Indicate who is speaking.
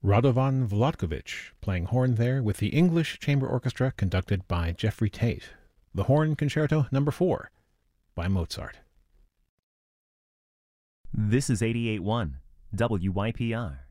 Speaker 1: Radovan Vlatkovich, playing horn there with the English Chamber Orchestra conducted by Jeffrey Tate. The Horn Concerto No. 4 by Mozart.
Speaker 2: This is 88.1 WYPR.